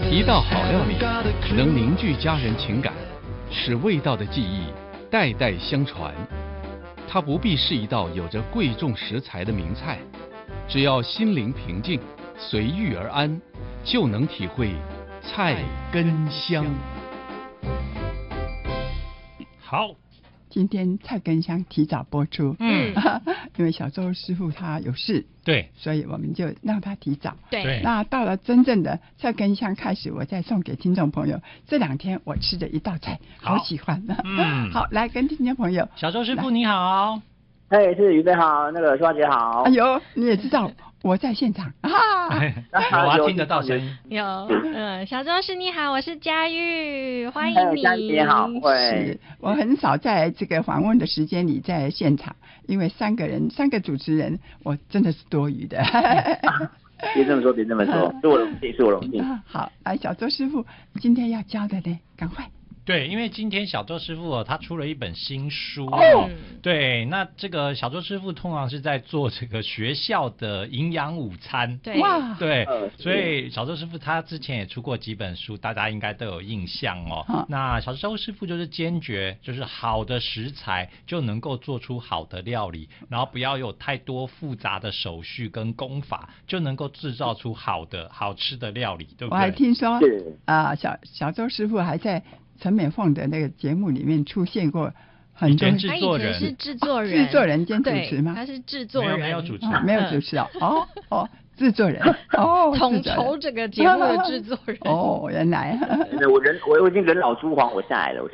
一道好料理能凝聚家人情感，使味道的记忆代代相传。它不必是一道有着贵重食材的名菜，只要心灵平静，随遇而安，就能体会菜根香。 好， 今天菜根香提早播出，因为小周师傅他有事， 对， 所以我们就让他提早。 对， 那到了真正的菜根香开始，我再送给听众朋友。这2天我吃的一道菜，好喜欢。好，来跟听众朋友， 小周师傅你好。 哎，是于飞好，那个淑华姐好。 哎呦，你也知道我在现场啊， 有听得到声音。 有，小周师你好，我是佳玉，欢迎你。 佳玉你好， 是我很少在这个访问的时间里在现场，因为3个主持人，我真的是多余的。 别这么说，别这么说，是我荣幸，是我荣幸。 好，来，小周师傅今天要教的呢，赶快。 对，因为今天小周师傅他出了一本新书对，那这个小周师傅通常是在做这个学校的营养午餐， 对， 对，所以小周师傅他之前也出过几本书，大家应该都有印象哦。那小周师傅就是坚决，就是好的食材就能够做出好的料理，然后不要有太多复杂的手续跟功法，就能够制造出好吃的料理，对不对？ 我还听说小周师傅还在陈美凤的那个节目里面出现过很多， 制作人， 他以前是制作人， 制作人兼主持吗？ 他是制作人， 没有主持， 没有主持哦，制作人统筹这个节目的制作人原来我已经人老珠黄，我下来了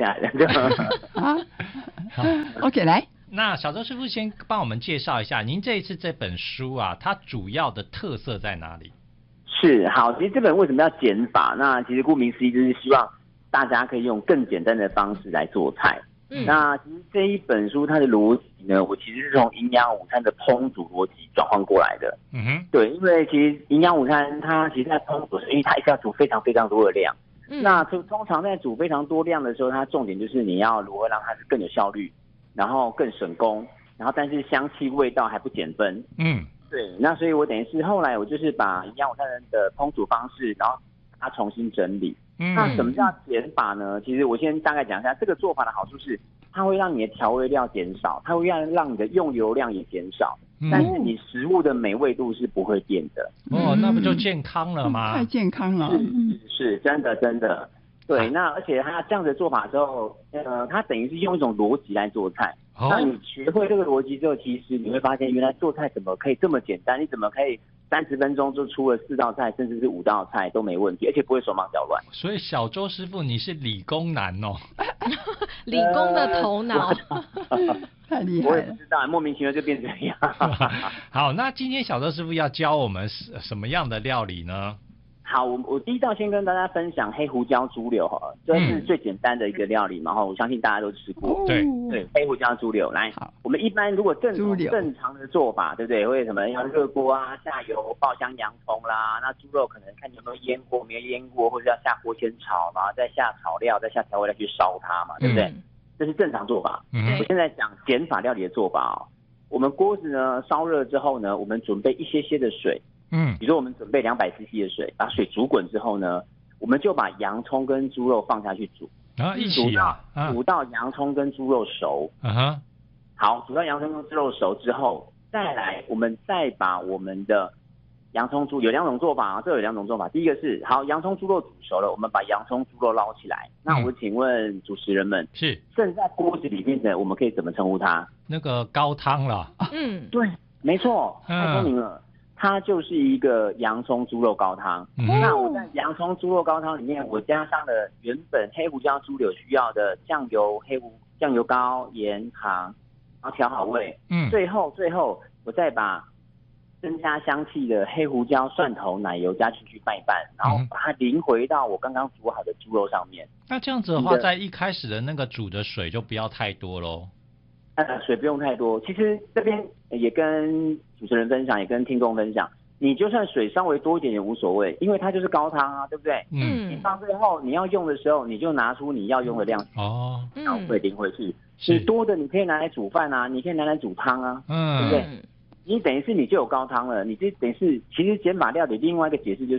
OK 来。 那小周师傅先帮我们介绍一下，您这一次这本书啊，它主要的特色在哪里？ 是好，其实这本为什么要减法？那其实顾名思义就是希望大家可以用更简单的方式来做菜。那其实这一本书它的逻辑呢，我其实是从营养午餐的烹煮逻辑转换过来的。对，因为其实营养午餐它其实在烹煮，因为它一定要煮非常非常多的量。那通常在煮非常多量的时候，它重点就是你要如何让它是更有效率，然后更省工，然后但是香气味道还不减分。对，那所以我等于是后来我就是把营养午餐的烹煮方式，然后它重新整理。那什么叫减法呢？其实我先大概讲一下，这个做法的好处是，它会让你的调味料减少，它会让你的用油量也减少，但是你食物的美味度是不会变的。 那不就健康了吗？ 太健康了， 是真的。对，那而且它这样的做法之后，它等于是用一种逻辑来做菜。那你学会这个逻辑之后，其实你会发现，原来做菜怎么可以这么简单？你怎么可以30分钟就出了4道菜，甚至是5道菜都没问题，而且不会手忙脚乱？ 所以小周师傅，你是理工男哦， 理工的头脑， 太厉害了。 我也不知道，莫名其妙就变这样。 好，那今天小周师傅要教我们什么样的料理呢？ 好，我第一道先跟大家分享黑胡椒猪柳哈，这是最简单的一个料理嘛，我相信大家都吃过。 对， 黑胡椒猪柳，来，我们一般如果正常的做法，对不对？会什么要热锅啊，下油爆香洋葱啦，那猪肉可能看有没有腌过，没有腌过，或者要下锅先炒，然后再下炒料，再下调味料去烧它嘛，对不对？这是正常做法。我现在讲减法料理的做法我们锅子呢烧热之后呢，我们准备一些的水。比如说我们准备200cc 的水，把水煮滚之后呢，我们就把洋葱跟猪肉放下去煮， 一起煮到洋葱跟猪肉熟。好，煮到洋葱跟猪肉熟之后，再来我们再把我们的洋葱猪有2种做法这有2种做法。第一个是好，洋葱猪肉煮熟了，我们把洋葱猪肉捞起来。那我请问主持人们， 是剩在锅子里面的，我们可以怎么称呼它？ 那个高汤了。 对，没错，太聪明了。它就是一个洋葱猪肉高汤。那我在洋葱猪肉高汤里面，我加上了原本黑胡椒猪柳需要的酱油、酱油膏、盐、糖，然后调好味。最后我再把增加香气的黑胡椒、蒜头、奶油加进去拌一拌，然后把它淋回到我刚刚煮好的猪肉上面。 那这样子的话，在一开始的那个煮的水就不要太多咯。 水不用太多。其实这边也跟主持人分享，也跟听众分享，你就算水稍微多一点也无所谓，因为它就是高汤啊，对不对？你放最后你要用的时候，你就拿出你要用的量然后会淋回去。你多的你可以拿来煮饭啊，你可以拿来煮汤啊，对不对？你等于是你就有高汤了，你这等于是其实减法料理另外一个解释就是，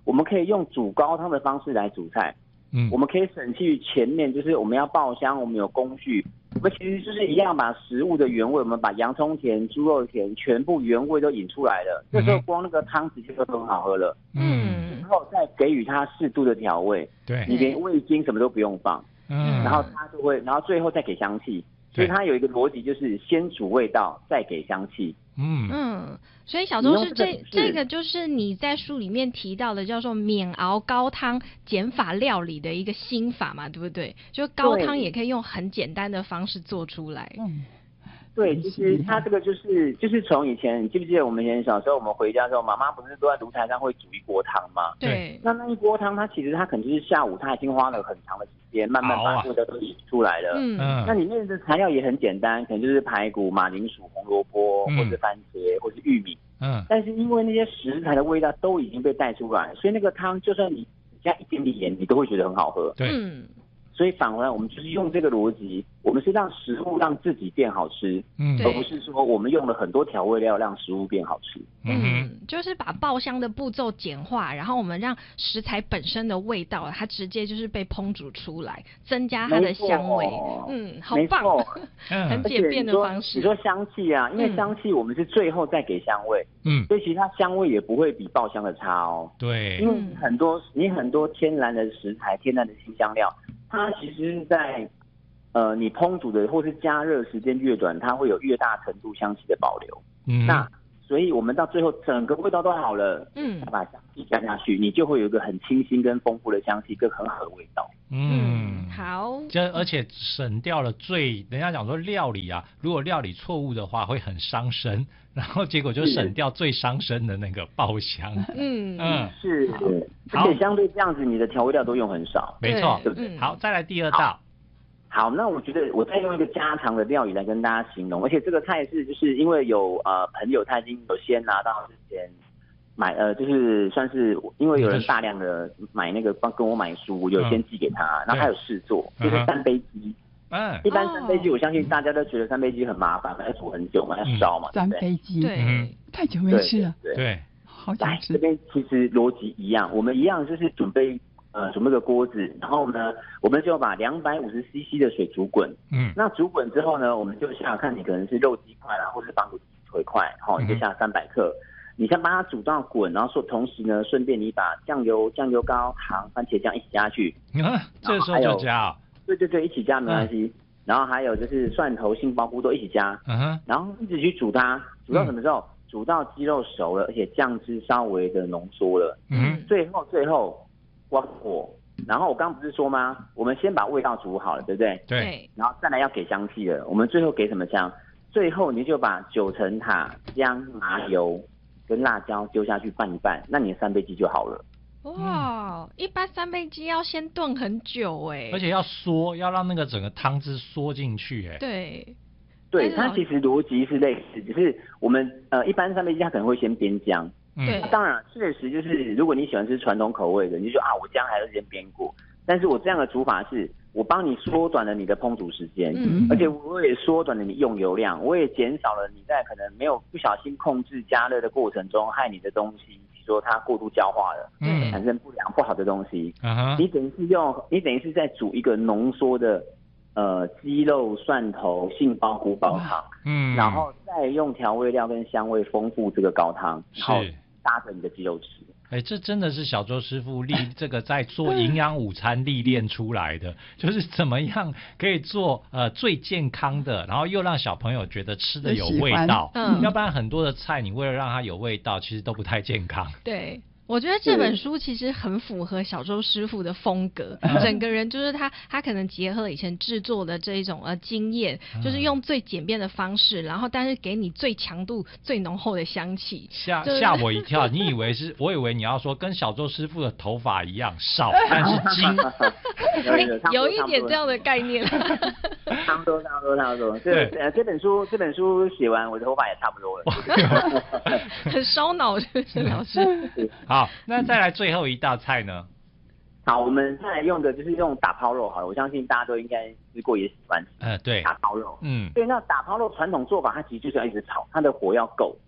我们可以用煮高汤的方式来煮菜。我们可以省去前面就是我们要爆香，我们有工序，我们其实就是一样把食物的原味，我们把洋葱甜、猪肉甜，全部原味都引出来了。这时候光那个汤直接就很好喝了。之后再给予它适度的调味， 对， 你连味精什么都不用放，然后它就会，然后最后再给香气。所以它有一个逻辑，就是先煮味道，再给香气。 所以小周是这个就是你在书里面提到的叫做免熬高汤减法料理的一个心法嘛，对不对？就高汤也可以用很简单的方式做出来。 对，其实它这个就是从以前，你记不记得我们以前小时候，我们回家之后，妈妈不是都在炉台上会煮一锅汤吗？ 对。 那一锅汤，它其实它可能就是下午，它已经花了很长的时间，慢慢把味道都洗出来了。那里面的材料也很简单，可能就是排骨、马铃薯、红萝卜，或者番茄，或是玉米。但是因为那些食材的味道都已经被带出来，所以那个汤就算你加一点点盐，你都会觉得很好喝。 对。 所以返回来，我们就是用这个逻辑，我们是让食物让自己变好吃，而不是说我们用了很多调味料让食物变好吃。 就是把爆香的步骤简化，然后我们让食材本身的味道，它直接就是被烹煮出来，增加它的香味。好棒，很简便的方式。 你说香气啊，因为香气我们是最后再给香味，所以其实它香味也不会比爆香的差哦。 对， 因为你很多天然的食材、天然的辛香料。它其实是在你烹煮的或是加热时间越短，它会有越大程度香气的保留。那所以我们到最后整个味道都好了，再把香气加下去，你就会有一个很清新跟丰富的香气跟很好的味道。 好。 而且省掉了人家讲说料理啊，如果料理错误的话会很伤身，然后结果就省掉最伤身的那个爆香。 是。而且相对这样子，你的调味料都用很少。 没错， 对不对？ 好，再来第二道。 好，那我觉得我再用一个家常的料理来跟大家形容，而且这个菜是就是因为有朋友他已经有先拿到之前买就是算是因为有人大量的买那个跟我买书，我就先寄给他，然后他有试做，就是3杯鸡。一般3杯鸡，我相信大家都觉得3杯鸡很麻烦，要煮很久嘛，要烧嘛。 3杯鸡， 对， 太久没吃了。 对， 好想吃。 这边其实逻辑一样，我们一样就是准备个锅子，然后呢，我们就把250cc 的水煮滚。那煮滚之后呢，我们就下看你可能是肉鸡块啦，或是仿骨鸡腿块，你就下300克。你先把它煮到滚，然后同时呢，顺便你把酱油膏、糖、番茄酱一起加下去。 这时候就加。 对，一起加没关系。然后还有就是蒜头、杏鲍菇都一起加。然后一直去煮它，煮到什么时候？煮到鸡肉熟了，而且酱汁稍微的浓缩了。最后关火。然后我刚不是说吗？我们先把味道煮好了，对不对？ 对。 然后再来要给香气了，我们最后给什么香？最后你就把9层塔、姜、麻油跟辣椒丢下去拌一拌，那你的3杯鸡就好了。 哇，一般3杯鸡要先炖很久而且要缩，要让那个整个汤汁缩进去对，它其实逻辑是类似，只是我们一般3杯鸡它可能会先煸姜。当然确实就是如果你喜欢吃传统口味的，你就说我姜还要先煸过。但是我这样的煮法是，我帮你缩短了你的烹煮时间，而且我也缩短了你用油量，我也减少了你在可能没有不小心控制加热的过程中害你的东西，比如说它过度焦化了，产生不好的东西。你等于是在煮一个浓缩的鸡肉、蒜头、杏鲍菇高汤，然后再用调味料跟香味丰富这个高汤，然后搭着你的鸡肉吃。 这真的是小周师傅这个在做营养午餐历练出来的，就是怎么样可以做最健康的，然后又让小朋友觉得吃的有味道。要不然很多的菜你为了让它有味道，其实都不太健康。 对。我觉得这本书其实很符合小周师傅的风格，整个人就是他可能结合以前制作的这一种经验，就是用最简便的方式，然后但是给你最强度、最浓厚的香气。 吓我一跳，我以为你要说跟小周师傅的头发一样少，但是精。 有一点这样的概念。 差不多。这本书写完，我的头发也差不多了。 很烧脑，是老师。 好，那再来最后一道菜呢？ 好，我们再来用的就是用打抛肉好了，我相信大家都应该吃过，也喜欢吃。 对， 打抛肉。对，那打抛肉传统做法，它其实就是要一直炒，它的火要够。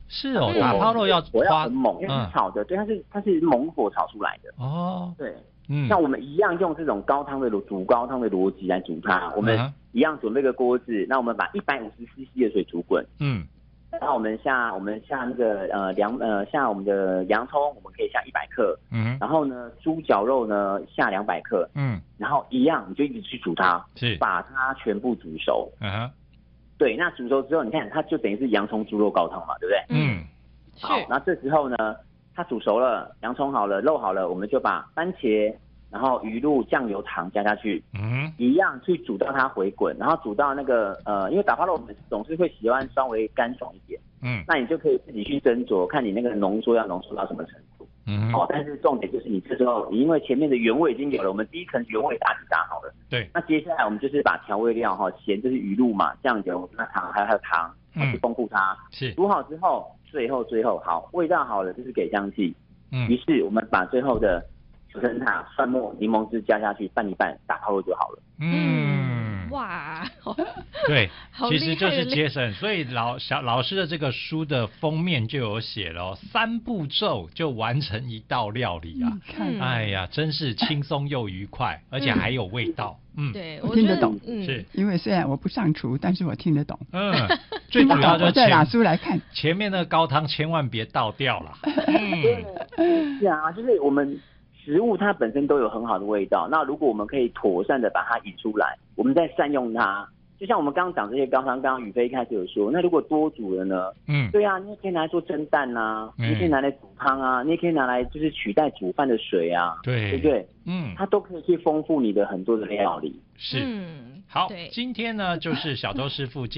是哦，打抛肉要火要很猛，因为是炒的，对，它是猛火炒出来的。 哦， 对，那我们一样用这种高汤的煮高汤的逻辑来煮它，我们一样准备个锅子，那我们把150cc 的水煮滚，然后我们下那个下我们的洋葱，我们可以下100克，然后呢猪脚肉呢下200克，然后一样你就一直去煮它，把它全部煮熟，对，那煮熟之后，你看它就等于是洋葱猪肉高汤嘛，对不对？好，那这时候呢，它煮熟了，洋葱好了，肉好了，我们就把番茄，然后鱼露、酱油、糖加下去，一样去煮到它回滚，然后煮到那个因为打抛肉我们总是会喜欢稍微干爽一点，那你就可以自己去斟酌，看你那个浓缩要浓缩到什么程度，但是重点就是你这时候，你因为前面的原味已经有了，我们第一层原味打好了，对，那接下来我们就是把调味料咸就是鱼露嘛，酱油、那糖还有糖，去丰富它，煮好之后，最后好，味道好了就是给香气，于是我们把最后的九层塔、蒜末、柠檬汁加下去拌一拌，打抛肉就好了。 哇， 对，其实就是节省，所以老师的这个书的封面就有写了3步骤就完成一道料理啊！哎呀，真是轻松又愉快，而且还有味道。 对， 我听得懂， 是因为虽然我不上厨，但是我听得懂。 最主要就是再拿书来看， 前面的高汤千万别倒掉了。 是啊，就是我们食物它本身都有很好的味道，那如果我们可以妥善的把它引出来，我们再善用它，就像我们刚刚讲这些高汤，刚刚宇飞一开始有说，那如果多煮了呢？对啊，你也可以拿来做蒸蛋啊，你也可以拿来煮汤啊，你也可以拿来就是取代煮饭的水啊，对不对？它都可以去丰富你的很多的料理。 是，好，今天呢就是小周师傅